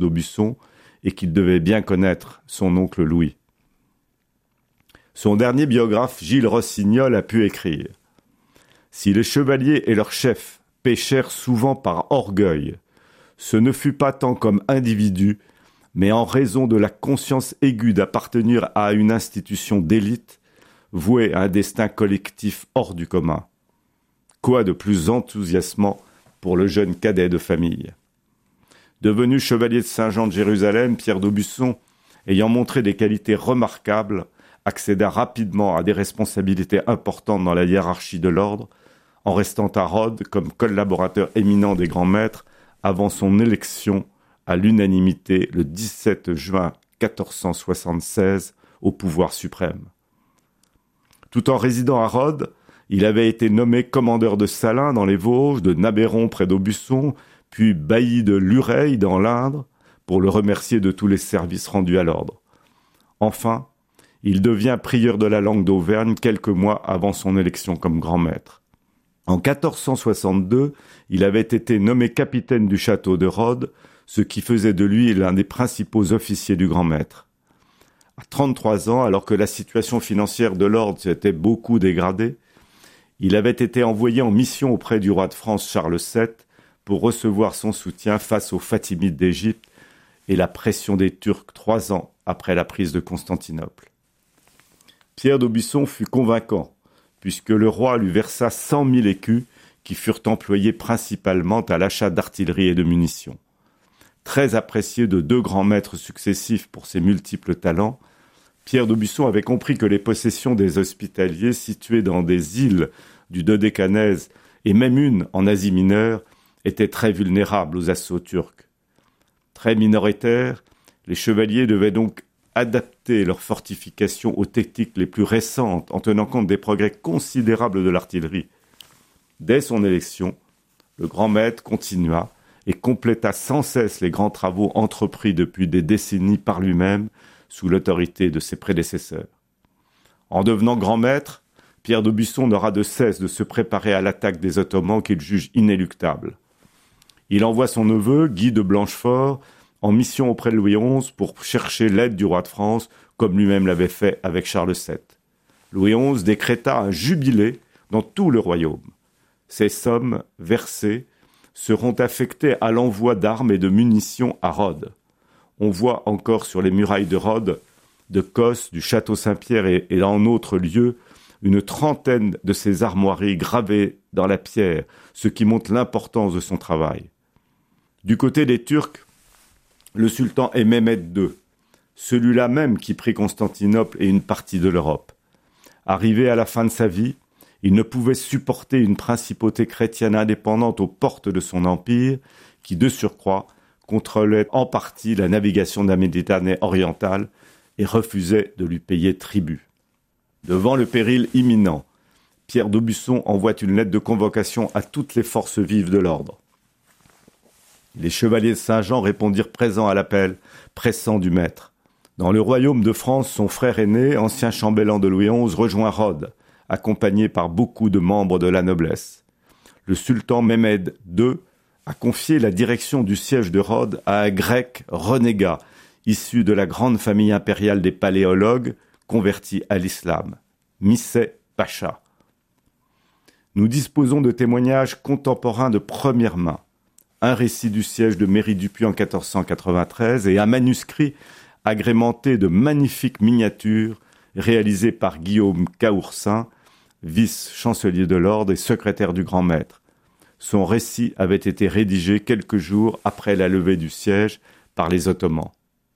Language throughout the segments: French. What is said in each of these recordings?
d'Aubusson et qu'il devait bien connaître son oncle Louis. Son dernier biographe, Gilles Rossignol, a pu écrire « Si les chevaliers et leurs chefs péchèrent souvent par orgueil, ce ne fut pas tant comme individus, mais en raison de la conscience aiguë d'appartenir à une institution d'élite, vouée à un destin collectif hors du commun. Quoi de plus enthousiasmant pour le jeune cadet de famille ? Devenu chevalier de Saint-Jean de Jérusalem, Pierre d'Aubusson, ayant montré des qualités remarquables, accéda rapidement à des responsabilités importantes dans la hiérarchie de l'ordre, en restant à Rhodes comme collaborateur éminent des grands maîtres avant son élection à l'unanimité le 17 juin 1476 au pouvoir suprême. Tout en résidant à Rhodes, il avait été nommé commandeur de Salins dans les Vosges, de Nabéron près d'Aubusson, puis bailli de Lureil dans l'Indre, pour le remercier de tous les services rendus à l'ordre. Enfin, il devient prieur de la langue d'Auvergne quelques mois avant son élection comme grand maître. En 1462, il avait été nommé capitaine du château de Rhodes, ce qui faisait de lui l'un des principaux officiers du grand maître. À 33 ans, alors que la situation financière de l'ordre s'était beaucoup dégradée, il avait été envoyé en mission auprès du roi de France Charles VII pour recevoir son soutien face aux Fatimides d'Égypte et la pression des Turcs 3 ans après la prise de Constantinople. Pierre d'Aubusson fut convaincant, puisque le roi lui versa 100 000 écus qui furent employés principalement à l'achat d'artillerie et de munitions. Très apprécié de 2 grands maîtres successifs pour ses multiples talents, Pierre d'Aubusson avait compris que les possessions des Hospitaliers situées dans des îles du Dodécanèse et même une en Asie mineure étaient très vulnérables aux assauts turcs. Très minoritaires, les chevaliers devaient donc adapter leurs fortifications aux techniques les plus récentes en tenant compte des progrès considérables de l'artillerie. Dès son élection, le grand maître continua et compléta sans cesse les grands travaux entrepris depuis des décennies par lui-même sous l'autorité de ses prédécesseurs. En devenant grand maître, Pierre d'Aubusson n'aura de cesse de se préparer à l'attaque des Ottomans qu'il juge inéluctable. Il envoie son neveu, Guy de Blanchefort, en mission auprès de Louis XI pour chercher l'aide du roi de France, comme lui-même l'avait fait avec Charles VII. Louis XI décréta un jubilé dans tout le royaume. Ces sommes versées seront affectées à l'envoi d'armes et de munitions à Rhodes. On voit encore sur les murailles de Rhodes, de Cos, du château Saint-Pierre et en autres lieux, une trentaine de ces armoiries gravées dans la pierre, ce qui montre l'importance de son travail. Du côté des Turcs, le sultan est Mehmed II, celui-là même qui prit Constantinople et une partie de l'Europe. Arrivé à la fin de sa vie, il ne pouvait supporter une principauté chrétienne indépendante aux portes de son empire, qui, de surcroît, contrôlait en partie la navigation de la Méditerranée orientale et refusait de lui payer tribut. Devant le péril imminent, Pierre d'Aubusson envoie une lettre de convocation à toutes les forces vives de l'ordre. Les chevaliers de Saint-Jean répondirent présents à l'appel pressant du maître. Dans le royaume de France, son frère aîné, ancien chambellan de Louis XI, rejoint Rhodes, accompagné par beaucoup de membres de la noblesse. Le sultan Mehmed II a confié la direction du siège de Rhodes à un grec renégat, issu de la grande famille impériale des paléologues, converti à l'islam, Misseh Pacha. Nous disposons de témoignages contemporains de première main. Un récit du siège de Mairie-Dupuis en 1493 et un manuscrit agrémenté de magnifiques miniatures réalisées par Guillaume Caoursin, vice-chancelier de l'ordre et secrétaire du grand maître. Son récit avait été rédigé quelques jours après la levée du siège par les Ottomans.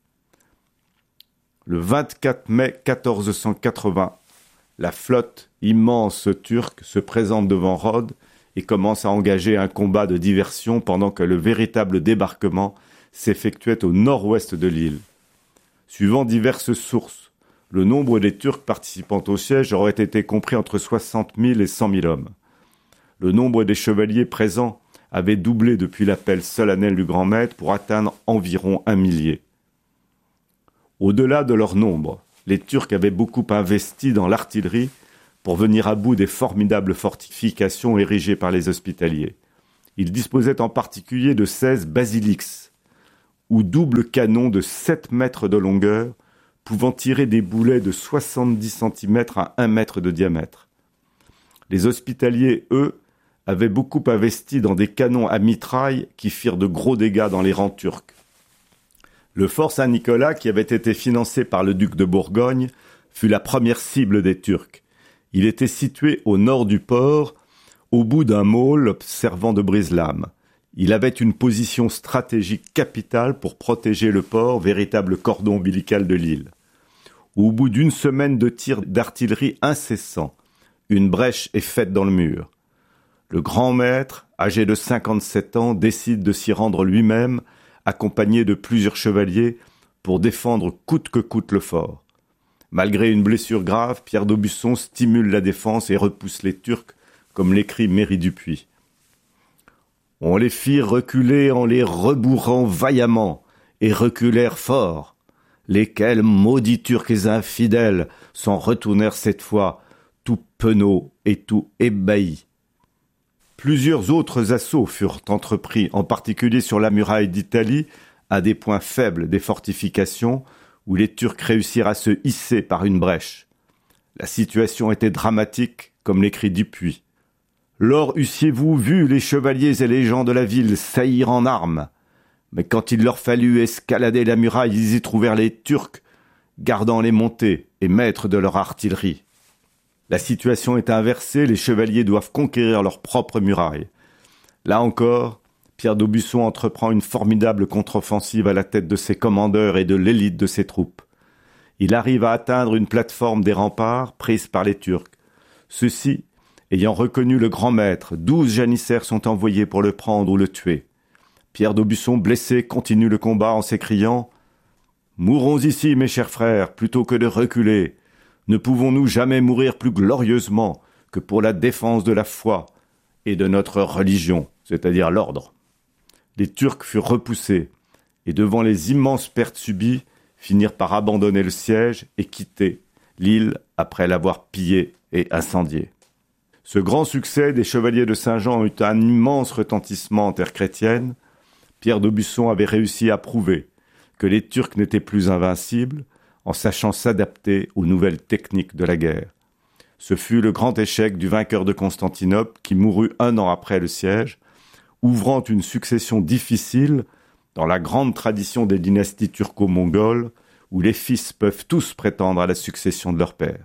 Le 24 mai 1480, la flotte immense turque se présente devant Rhodes et commence à engager un combat de diversion pendant que le véritable débarquement s'effectuait au nord-ouest de l'île. Suivant diverses sources, le nombre des Turcs participant au siège aurait été compris entre 60 000 et 100 000 hommes. Le nombre des chevaliers présents avait doublé depuis l'appel solennel du grand maître pour atteindre environ 1 millier. Au-delà de leur nombre, les Turcs avaient beaucoup investi dans l'artillerie pour venir à bout des formidables fortifications érigées par les Hospitaliers. Ils disposaient en particulier de 16 basiliques, ou doubles canons de 7 mètres de longueur, pouvant tirer des boulets de 70 cm à 1 mètre de diamètre. Les hospitaliers, eux, avaient beaucoup investi dans des canons à mitraille qui firent de gros dégâts dans les rangs turcs. Le fort Saint-Nicolas, qui avait été financé par le duc de Bourgogne, fut la première cible des Turcs. Il était situé au nord du port, au bout d'un môle servant de brise-lames. Il avait une position stratégique capitale pour protéger le port, véritable cordon ombilical de l'île. Au bout d'une semaine de tirs d'artillerie incessants, une brèche est faite dans le mur. Le grand maître, âgé de 57 ans, décide de s'y rendre lui-même, accompagné de plusieurs chevaliers, pour défendre coûte que coûte le fort. Malgré une blessure grave, Pierre d'Aubusson stimule la défense et repousse les Turcs, comme l'écrit Méry Dupuis. On les fit reculer en les rebourrant vaillamment, et reculèrent fort, lesquels, maudits Turcs et infidèles, s'en retournèrent cette fois, tout penauds et tout ébahis. Plusieurs autres assauts furent entrepris, en particulier sur la muraille d'Italie, à des points faibles des fortifications, où les Turcs réussirent à se hisser par une brèche. La situation était dramatique, comme l'écrit Dupuis. « Lors eussiez-vous vu les chevaliers et les gens de la ville saillir en armes, mais quand il leur fallut escalader la muraille, ils y trouvèrent les Turcs, gardant les montées et maîtres de leur artillerie. La situation est inversée, les chevaliers doivent conquérir leur propre muraille. Là encore, Pierre d'Aubusson entreprend une formidable contre-offensive à la tête de ses commandeurs et de l'élite de ses troupes. Il arrive à atteindre une plateforme des remparts prise par les Turcs. Ceux-ci, ayant reconnu le grand maître, 12 janissaires sont envoyés pour le prendre ou le tuer. Pierre d'Aubusson, blessé, continue le combat en s'écriant « Mourons ici, mes chers frères, plutôt que de reculer. Ne pouvons-nous jamais mourir plus glorieusement que pour la défense de la foi et de notre religion, c'est-à-dire l'ordre. » Les Turcs furent repoussés et, devant les immenses pertes subies, finirent par abandonner le siège et quitter l'île après l'avoir pillée et incendiée. Ce grand succès des chevaliers de Saint-Jean eut un immense retentissement en terre chrétienne. Pierre d'Aubusson avait réussi à prouver que les Turcs n'étaient plus invincibles en sachant s'adapter aux nouvelles techniques de la guerre. Ce fut le grand échec du vainqueur de Constantinople qui mourut 1 an après le siège, ouvrant une succession difficile dans la grande tradition des dynasties turco-mongoles où les fils peuvent tous prétendre à la succession de leur père.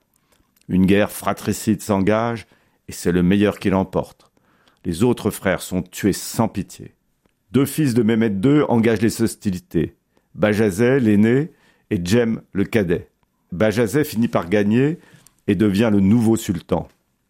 Une guerre fratricide s'engage et c'est le meilleur qui l'emporte. Les autres frères sont tués sans pitié. 2 fils de Mehmed II engagent les hostilités. Bajazet, l'aîné, et Cem, le cadet. Bajazet finit par gagner et devient le nouveau sultan.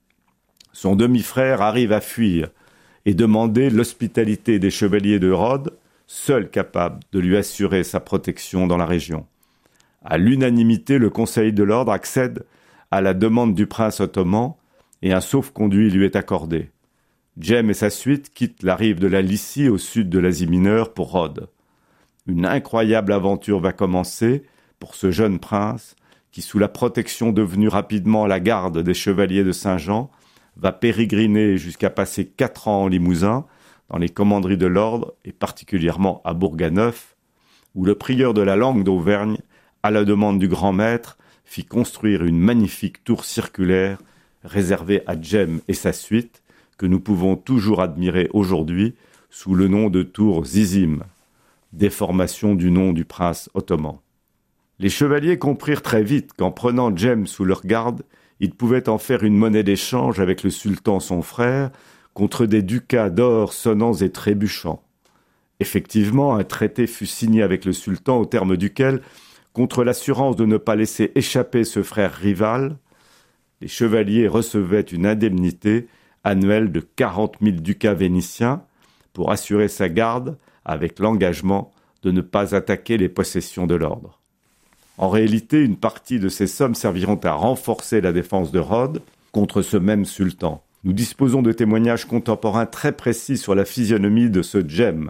Son demi-frère arrive à fuir et demander l'hospitalité des chevaliers de Rhodes, seuls capables de lui assurer sa protection dans la région. À l'unanimité, le Conseil de l'Ordre accède à la demande du prince ottoman et un sauf-conduit lui est accordé. Cem et sa suite quittent la rive de la Lycie au sud de l'Asie mineure pour Rhodes. Une incroyable aventure va commencer pour ce jeune prince qui, sous la protection devenue rapidement la garde des chevaliers de Saint-Jean, va pérégriner jusqu'à passer 4 ans en Limousin, dans les commanderies de l'ordre et particulièrement à Bourganeuf, où le prieur de la Langue d'Auvergne, à la demande du grand maître, fit construire une magnifique tour circulaire réservée à Cem et sa suite, que nous pouvons toujours admirer aujourd'hui sous le nom de tour Zizim, déformation du nom du prince ottoman. Les chevaliers comprirent très vite qu'en prenant Cem sous leur garde, ils pouvaient en faire une monnaie d'échange avec le sultan son frère contre des ducats d'or sonnants et trébuchants. Effectivement, un traité fut signé avec le sultan au terme duquel, contre l'assurance de ne pas laisser échapper ce frère rival, les chevaliers recevaient une indemnité annuelle de 40 000 ducats vénitiens pour assurer sa garde avec l'engagement de ne pas attaquer les possessions de l'ordre. En réalité, une partie de ces sommes serviront à renforcer la défense de Rhodes contre ce même sultan. Nous disposons de témoignages contemporains très précis sur la physionomie de ce Cem.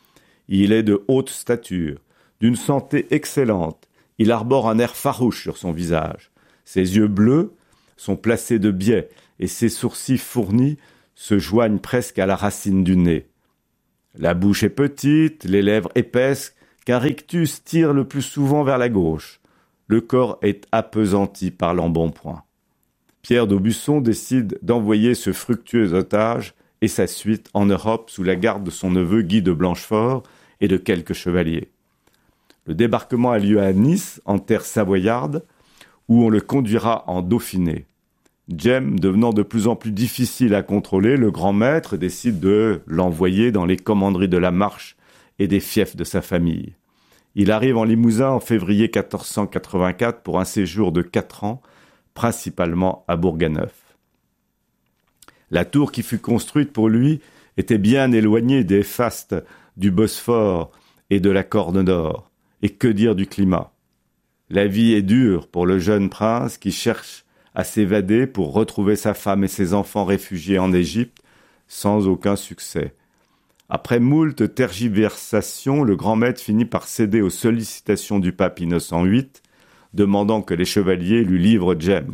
Il est de haute stature, d'une santé excellente. Il arbore un air farouche sur son visage. Ses yeux bleus sont placés de biais et ses sourcils fournis se joignent presque à la racine du nez. La bouche est petite, les lèvres épaisses, qu'un rictus tire le plus souvent vers la gauche. Le corps est appesanti par l'embonpoint. Pierre d'Aubusson décide d'envoyer ce fructueux otage et sa suite en Europe sous la garde de son neveu Guy de Blanchefort et de quelques chevaliers. Le débarquement a lieu à Nice, en terre savoyarde, où on le conduira en Dauphiné. Jem devenant de plus en plus difficile à contrôler, le grand maître décide de l'envoyer dans les commanderies de la Marche et des fiefs de sa famille. Il arrive en Limousin en février 1484 pour un séjour de 4 ans, principalement à Bourganeuf. La tour qui fut construite pour lui était bien éloignée des fastes du Bosphore et de la Corne d'Or. Et que dire du climat ? La vie est dure pour le jeune prince qui cherche à s'évader pour retrouver sa femme et ses enfants réfugiés en Égypte sans aucun succès. Après moult tergiversations, le grand maître finit par céder aux sollicitations du pape Innocent VIII, demandant que les chevaliers lui livrent Jem.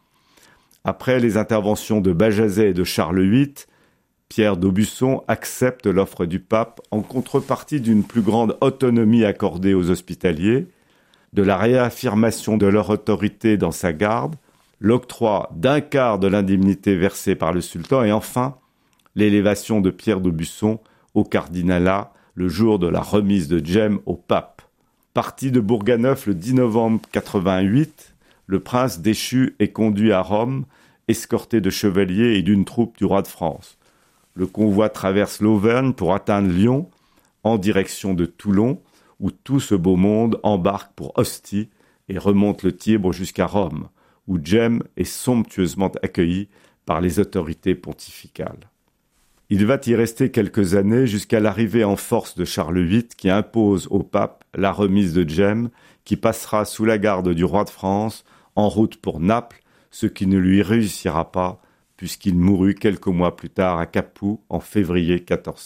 Après les interventions de Bajazet et de Charles VIII, Pierre d'Aubusson accepte l'offre du pape en contrepartie d'une plus grande autonomie accordée aux hospitaliers, de la réaffirmation de leur autorité dans sa garde, l'octroi d'un quart de l'indemnité versée par le sultan et enfin l'élévation de Pierre d'Aubusson au cardinalat le jour de la remise de Jem au pape. Parti de Bourganeuf le 10 novembre 88, le prince déchu est conduit à Rome, escorté de chevaliers et d'une troupe du roi de France. Le convoi traverse l'Auvergne pour atteindre Lyon, en direction de Toulon, où tout ce beau monde embarque pour Ostie et remonte le Tibre jusqu'à Rome, où Jem est somptueusement accueilli par les autorités pontificales. Il va y rester quelques années jusqu'à l'arrivée en force de Charles VIII qui impose au pape la remise de Jem, qui passera sous la garde du roi de France en route pour Naples, ce qui ne lui réussira pas puisqu'il mourut quelques mois plus tard à Capoue en février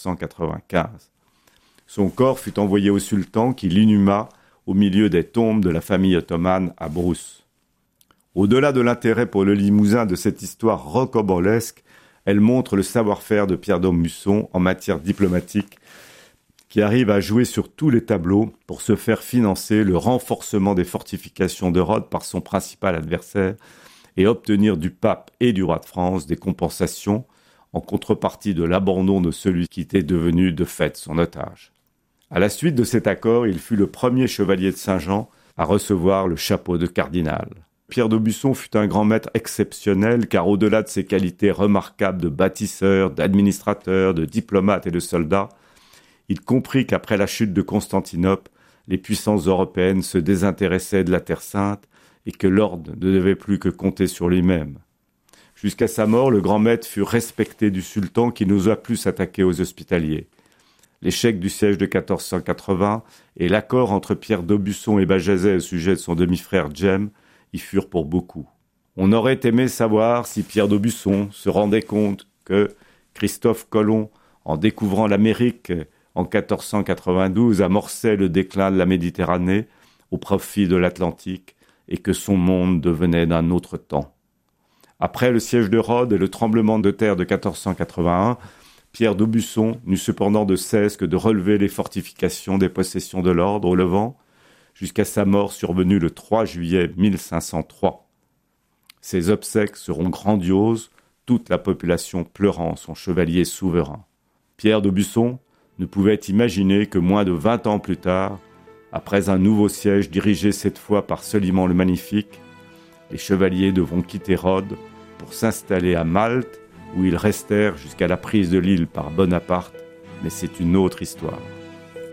1495. Son corps fut envoyé au sultan qui l'inhuma au milieu des tombes de la famille ottomane à Brousse. Au-delà de l'intérêt pour le Limousin de cette histoire rocambolesque, elle montre le savoir-faire de Pierre d'Aubusson en matière diplomatique qui arrive à jouer sur tous les tableaux pour se faire financer le renforcement des fortifications de Rhodes par son principal adversaire et obtenir du pape et du roi de France des compensations en contrepartie de l'abandon de celui qui était devenu de fait son otage. À la suite de cet accord, il fut le premier chevalier de Saint-Jean à recevoir le chapeau de cardinal. Pierre d'Aubusson fut un grand maître exceptionnel car au-delà de ses qualités remarquables de bâtisseur, d'administrateur, de diplomate et de soldat, il comprit qu'après la chute de Constantinople, les puissances européennes se désintéressaient de la Terre Sainte et que l'ordre ne devait plus que compter sur lui-même. Jusqu'à sa mort, le grand maître fut respecté du sultan qui n'osa plus s'attaquer aux hospitaliers. L'échec du siège de 1480 et l'accord entre Pierre d'Aubusson et Bajazet au sujet de son demi-frère Jem y furent pour beaucoup. On aurait aimé savoir si Pierre d'Aubusson se rendait compte que Christophe Colomb, en découvrant l'Amérique en 1492, amorçait le déclin de la Méditerranée au profit de l'Atlantique et que son monde devenait d'un autre temps. Après le siège de Rhodes et le tremblement de terre de 1481, Pierre d'Aubusson n'eut cependant de cesse que de relever les fortifications des possessions de l'ordre au Levant, jusqu'à sa mort survenue le 3 juillet 1503. Ses obsèques seront grandioses, toute la population pleurant son chevalier souverain. Pierre d'Aubusson ne pouvait imaginer que moins de 20 ans plus tard, après un nouveau siège dirigé cette fois par Soliman le Magnifique, les chevaliers devront quitter Rhodes pour s'installer à Malte, où ils restèrent jusqu'à la prise de l'île par Bonaparte, mais c'est une autre histoire.